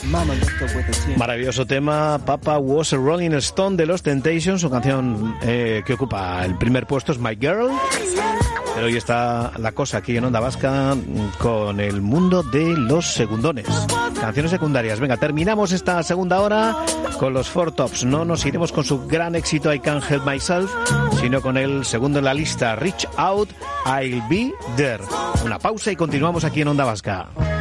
Maravilloso tema, Papa Was a Rolling Stone de los Temptations, su canción que ocupa el primer puesto es My Girl. Pero hoy está la cosa aquí en Onda Vasca con el mundo de los segundones, canciones secundarias. Venga, terminamos esta segunda hora con los Four Tops. No nos iremos con su gran éxito I Can't Help Myself, sino con el segundo en la lista, Reach Out, I'll Be There. Una pausa y continuamos aquí en Onda Vasca.